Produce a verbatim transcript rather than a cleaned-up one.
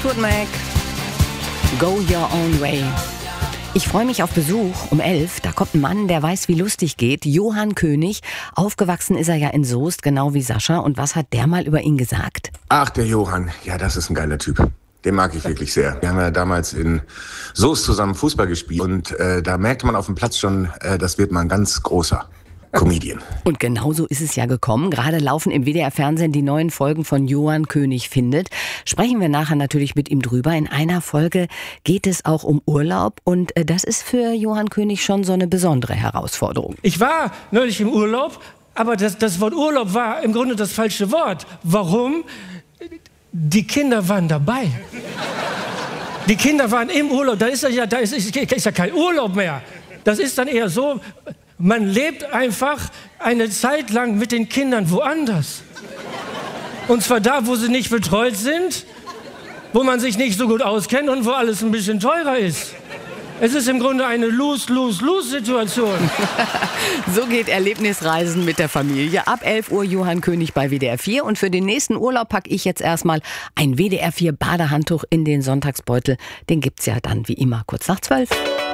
Fleetwood Mac. Go your own way. Ich freue mich auf Besuch um elf. Da kommt ein Mann, der weiß, wie lustig geht. Johann König. Aufgewachsen ist er ja in Soest, genau wie Sascha. Und was hat der mal über ihn gesagt? Ach, der Johann. Ja, das ist ein geiler Typ. Den mag ich wirklich sehr. Wir haben ja damals in Soest zusammen Fußball gespielt. Und äh, da merkte man auf dem Platz schon, äh, das wird mal ein ganz großer Comedian. Und genauso ist es ja gekommen. Gerade laufen im W D R-Fernsehen die neuen Folgen von Johann König findet. Sprechen wir nachher natürlich mit ihm drüber. In einer Folge geht es auch um Urlaub. Und das ist für Johann König schon so eine besondere Herausforderung. Ich war neulich im Urlaub, aber das, das Wort Urlaub war im Grunde das falsche Wort. Warum? Die Kinder waren dabei. Die Kinder waren im Urlaub. Da ist ja, da ist, ist ja kein Urlaub mehr. Das ist dann eher so... Man lebt einfach eine Zeit lang mit den Kindern woanders. Und zwar da, wo sie nicht betreut sind, wo man sich nicht so gut auskennt und wo alles ein bisschen teurer ist. Es ist im Grunde eine Lose-Lose-Lose-Situation. So geht Erlebnisreisen mit der Familie. Ab elf Uhr Johann König bei W D R vier. Und für den nächsten Urlaub packe ich jetzt erstmal ein W D R vier Badehandtuch in den Sonntagsbeutel. Den gibt's ja dann wie immer kurz nach zwölf.